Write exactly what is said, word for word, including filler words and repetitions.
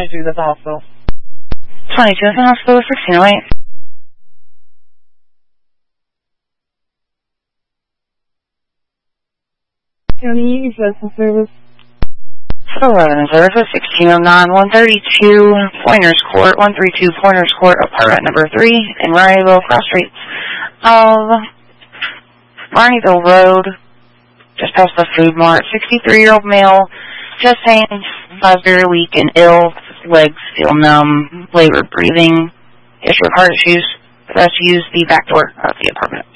twenty-two, that's the hospital. twenty-two at the hospital, sixteen oh eight. County Access Service. So Revenue Services, sixteen oh nine, one thirty-two, Pointers Court, one thirty-two Pointers Court, apartment number three, in Ryanville, cross streets of Ryanville Road, just past the Food Mart. sixty-three-year-old male, chest pain, five very weak and ill, legs feel numb, labored breathing, history of heart issues. Best use the back door of the apartment.